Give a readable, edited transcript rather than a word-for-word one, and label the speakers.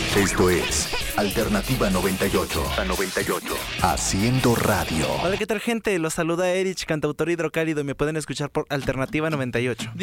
Speaker 1: Esto es Alternativa 98. A 98. Haciendo radio.
Speaker 2: Hola, ¿qué tal, gente? Los saluda Erich, cantautor hidrocálido, y me pueden escuchar por Alternativa 98.